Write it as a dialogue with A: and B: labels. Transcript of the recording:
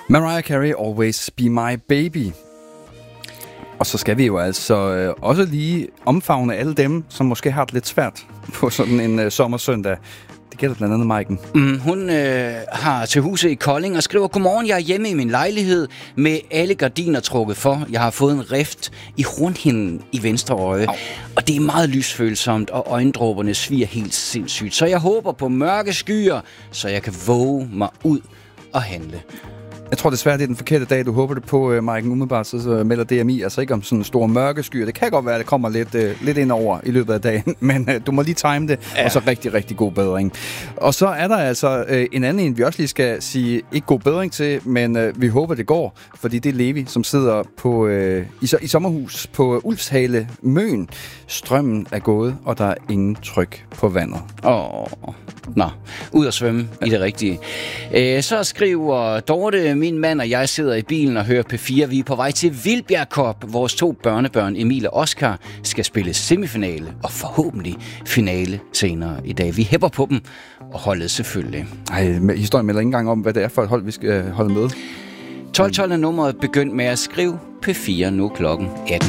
A: Mariah Carey, Always Be My Baby. Og så skal vi jo altså også lige omfavne alle dem, som måske har det lidt svært på sådan en sommersøndag. Det gælder blandt andet Maiken.
B: Hun har til huse i Kolding og skriver: Godmorgen, jeg er hjemme i min lejlighed med alle gardiner trukket for. Jeg har fået en rift i hornhinden i venstre øje. Og det er meget lysfølsomt, og øjendråberne sviger helt sindssygt. Så jeg håber på mørke skyer, så jeg kan våge mig ud og handle.
A: Jeg tror desværre, det er den forkerte dag, du håber det på, Maiken. Umiddelbart så melder DMI altså ikke om sådan store mørke skyer. Det kan godt være, at det kommer lidt ind over i løbet af dagen, men du må lige time det, ja. Og så rigtig, rigtig god bedring. Og så er der altså en anden, vi også lige skal sige ikke god bedring til, men vi håber, det går, fordi det er Levi, som sidder på i sommerhus på Ulfshale Møn. Strømmen er gået, og der er ingen tryk på vandet.
B: Ud at svømme i det rigtige. Så skriver Dorte: min mand og jeg sidder i bilen og hører P4. Vi er på vej til Vildbjerg Cup. Vores 2 børnebørn, Emil og Oscar, skal spille semifinale og forhåbentlig finale senere i dag. Vi hæpper på dem, og holdet selvfølgelig.
A: Historien melder ikke engang om, hvad det er for et hold, vi skal holde med.
B: 12 er nummeret. Begynd med at skrive P4 nu klokken 18.